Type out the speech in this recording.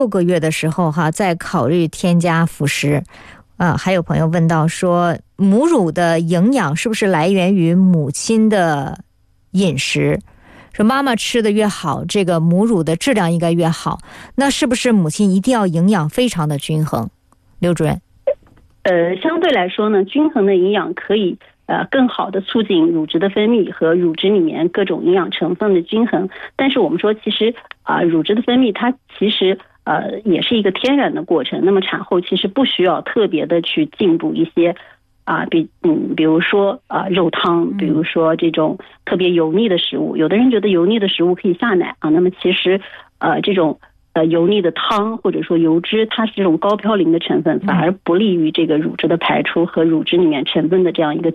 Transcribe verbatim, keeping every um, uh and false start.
六个月的时候哈，再考虑添加辅食。啊，还有朋友问到说，母乳的营养是不是来源于母亲的饮食？说妈妈吃的越好，这个母乳的质量应该越好。那是不是母亲一定要营养非常的均衡？刘主任。 呃，相对来说呢，均衡的营养可以呃更好的促进乳汁的分泌和乳汁里面各种营养成分的均衡。但是我们说，其实啊、呃，乳汁的分泌它其实呃也是一个天然的过程。那么产后其实不需要特别的去进补一些啊、呃，比嗯，比如说啊、呃、肉汤，比如说这种特别油腻的食物。有的人觉得油腻的食物可以下奶啊，那么其实呃这种。呃，油腻的汤或者说油脂，它是这种高嘌呤的成分，反而不利于这个乳汁的排出和乳汁里面成分的这样一个